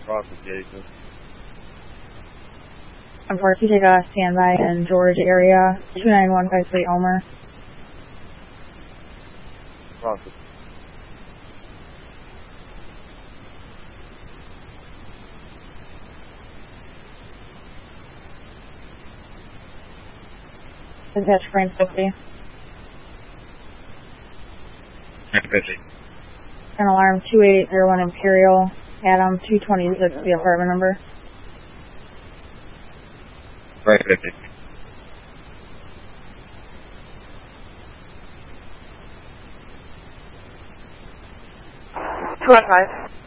Processation. Of course, you take a standby in George area, 29153 Elmer. Process. Dispatch frame 50. 50. An alarm 2801 Imperial, Adam 226, the apartment number. Right, 50. 215.